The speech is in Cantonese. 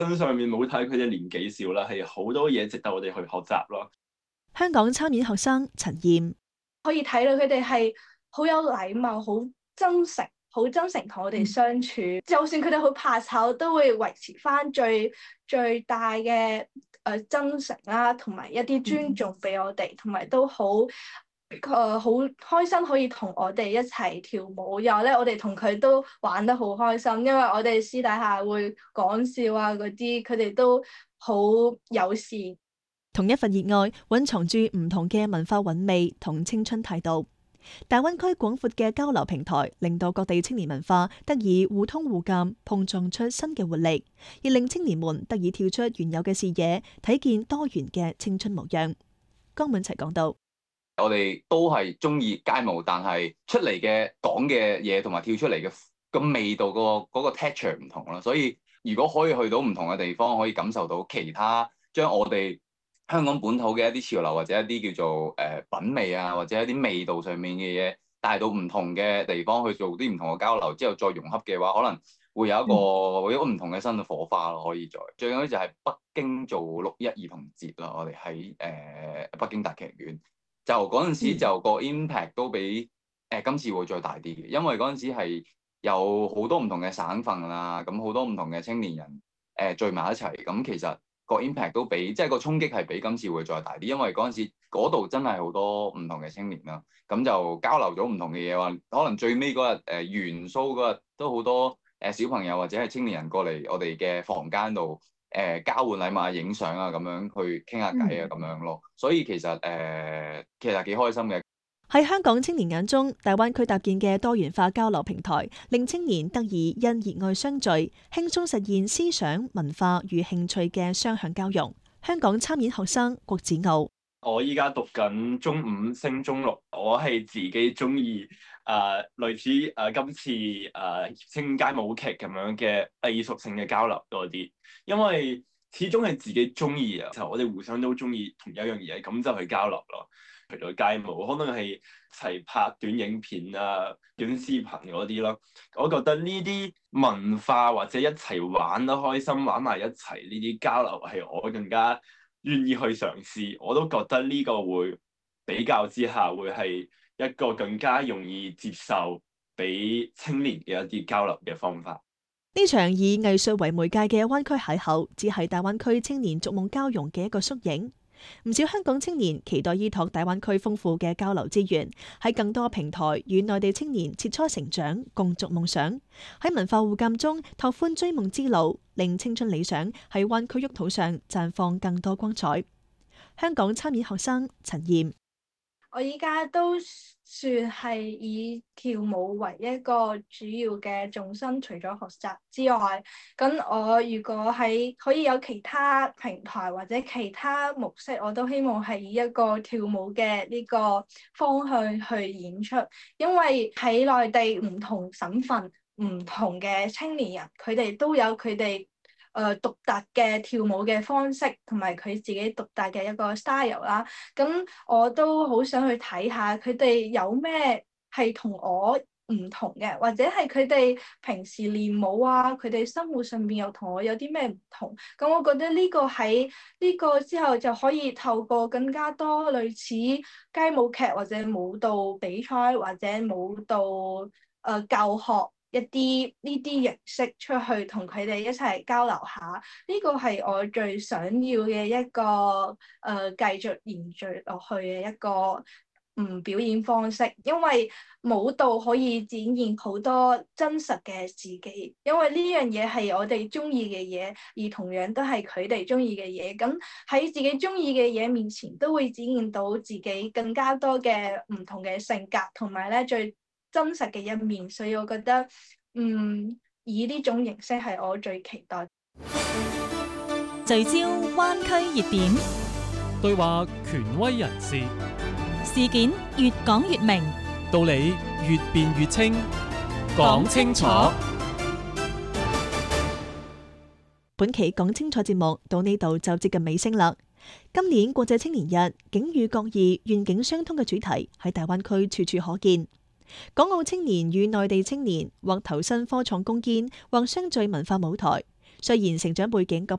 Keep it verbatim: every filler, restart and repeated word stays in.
身上面冇睇佢哋年紀少啦，係好多嘢值得我哋去學習咯。 香港參演學生陳燕可以睇到佢哋係好有禮貌、好真誠、好真誠同我哋相處。嗯、就算佢哋好怕醜，都會維持翻最最大嘅誒、呃、真誠啦，同埋一啲尊重俾我哋，同埋都好誒好開心可以同我哋一齊跳舞。然後咧，我哋同佢都玩得好開心，因為我哋私底下會講笑啊嗰啲，佢哋都好友善。 同一份熱愛蘊藏住唔同嘅文化韻味同青春態度。大灣區廣闊嘅交流平台，令到各地青年文化得以互通互鑑，碰撞出新嘅活力，亦令青年們得以跳出原有嘅視野，睇見多元嘅青春模樣。江滿齊講到： 我哋都係中意街舞，但係出嚟嘅講嘅嘢同埋跳出嚟嘅個味道、嗰個嗰個 texture 唔同啦。所以如果可以去到唔同嘅地方，可以感受到其他將我哋香港本土嘅一啲潮流或者一啲叫做誒、呃、品味啊，或者一啲味道上面嘅嘢帶到唔同嘅地方去做啲唔同嘅交流，之後再融合嘅話，可能會有一個、嗯、會有一個唔同嘅新嘅火花咯。可以再最緊要就係北京做六一兒童節啦，我哋喺誒北京大劇院，就嗰陣時就個 impact 都比誒、呃、今次會再大啲嘅，因為嗰陣時係有好多唔同嘅省份啦，咁好多唔同嘅青年人誒、呃、聚埋一齊，咁其實個 impact 都比即係個衝擊係比今次會再大啲，因為嗰陣時嗰度真係好多唔同嘅青年啦，咁就交流咗唔同嘅嘢，話可能最尾嗰日誒元蘇嗰日都好多誒小朋友或者係青年人過嚟我哋嘅房間度誒、呃、交換禮物啊、影相啊咁樣去傾下偈啊咁樣咯，所以其實誒、呃、其實幾開心嘅。 喺香港青年眼中，大灣區搭建嘅多元化交流平台，令青年得以因熱愛相聚，輕鬆實現思想、文化與興趣嘅雙向交融。香港參演學生郭子傲： 我依家讀緊中五升中六，我係自己中意誒類似誒、呃、今次誒、呃、青街舞劇咁樣嘅藝術性嘅交流多啲，因為始終係自己中意啊，就我哋互相都中意同一樣嘢，咁就去交流咯。除咗街舞，可能係一齊拍短影片啊、短視頻嗰啲咯。我覺得呢啲文化或者一齊玩得開心、玩埋一齊呢啲交流係我更加願意去嘗試。我都覺得呢個會比較之下會係一個更加容易接受俾青年嘅一啲交流嘅方法。 呢場以藝術為媒介嘅灣區邂逅，只係大灣區青年逐夢交融嘅一個縮影。唔少香港青年期待依託大灣區豐富嘅交流資源，喺更多平台與內地青年切磋成長，共築夢想。喺文化互鑑中拓寬追夢之路，令青春理想喺灣區沃土上綻放更多光彩。香港參演學生陳燕： 我依家都算係以跳舞為一個主要嘅重心，除咗學習之外，咁我如果喺可以有其他平台或者其他模式，我都希望係以一個跳舞嘅呢個方向去演出，因為喺內地唔同省份、唔同嘅青年人，佢哋都有佢哋誒、呃、獨特嘅跳舞嘅方式，同埋佢自己獨特嘅一個 style 啦。咁我都好想去睇下佢哋有咩係同我唔同嘅，或者係佢哋平時練舞啊，佢哋生活上面又同我有啲咩唔同。咁我覺得呢個喺呢個之後就可以透過更加多類似街舞劇或者舞蹈比賽或者舞蹈誒、呃、教學。一啲呢啲形式出去同佢哋一齊交流下，呢個係我最想要嘅一個誒、呃、繼續延續落去嘅一個嗯表演方式，因為舞蹈可以展現好多真實嘅自己，因為呢樣嘢係我哋中意嘅嘢，而同樣都係佢哋中意嘅嘢。咁喺自己中意嘅嘢面前，都會展現到自己更加多嘅唔同嘅性格，同埋咧最真實嘅一面，所以我覺得，嗯，以呢種形式係我最期待。 聚焦灣區熱點， 對話權威人士， 事件越講越明， 道理越辯越清，講清楚。 本期講清楚節目到呢度就接近尾聲啦。今年國際青年日，境遇各異、願景相通嘅主題喺大灣區處處可見。港澳青年與內地青年或投身科創攻堅，或相聚文化舞台。雖然成長背景各